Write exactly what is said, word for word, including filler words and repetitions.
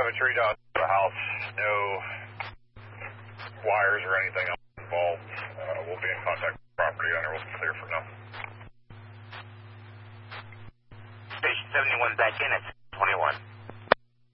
have a tree dot to the house. No wires or anything else involved. Uh, we'll be in contact with the property owner. We'll be clear for now. Station seventy-one back in it.